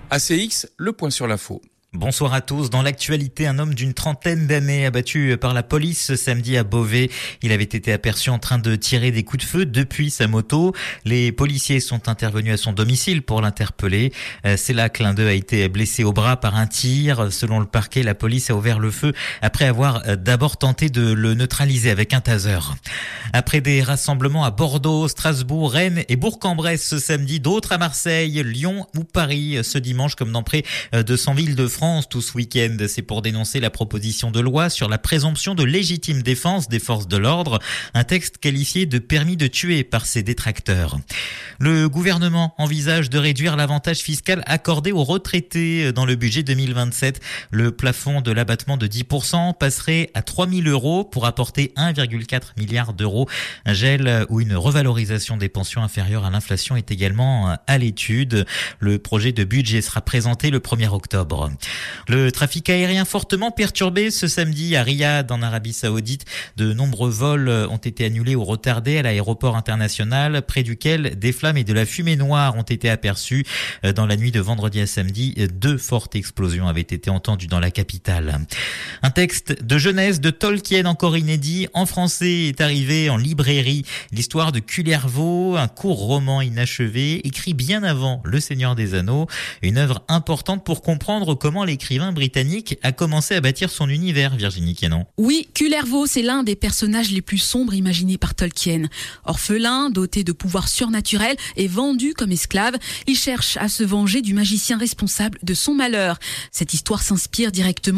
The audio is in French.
ACX, le point sur l'info. Bonsoir à tous. Dans l'actualité, un homme d'une trentaine d'années abattu par la police ce samedi à Beauvais. Il avait été aperçu en train de tirer des coups de feu depuis sa moto. Les policiers sont intervenus à son domicile pour l'interpeller. C'est là que l'un d'eux a été blessé au bras par un tir. Selon le parquet, la police a ouvert le feu après avoir d'abord tenté de le neutraliser avec un taser. Après des rassemblements à Bordeaux, Strasbourg, Rennes et Bourg-en-Bresse ce samedi, d'autres à Marseille, Lyon ou Paris ce dimanche, comme dans près de 100 villes de France tout ce week-end. C'est pour dénoncer la proposition de loi sur la présomption de légitime défense des forces de l'ordre, un texte qualifié de permis de tuer par ses détracteurs. Le gouvernement envisage de réduire l'avantage fiscal accordé aux retraités dans le budget 2027. Le plafond de l'abattement de 10% passerait à 3 000 € pour apporter 1,4 milliard d'euros. Un gel ou une revalorisation des pensions inférieures à l'inflation est également à l'étude. Le projet de budget sera présenté le 1er octobre. Le trafic aérien fortement perturbé ce samedi à Riyad en Arabie Saoudite. De nombreux vols ont été annulés ou retardés à l'aéroport international près duquel des flammes et de la fumée noire ont été aperçues. Dans la nuit de vendredi à samedi, 2 fortes explosions avaient été entendues dans la capitale. Un texte de jeunesse de Tolkien encore inédit en français est arrivé en librairie. L'histoire de Kullervo, un court roman inachevé écrit bien avant Le Seigneur des Anneaux. Une œuvre importante pour comprendre comment l'écrivain britannique a commencé à bâtir son univers, Virginie Quénan. Oui, Kullervo, c'est l'un des personnages les plus sombres imaginés par Tolkien. Orphelin, doté de pouvoirs surnaturels et vendu comme esclave, il cherche à se venger du magicien responsable de son malheur. Cette histoire s'inspire directement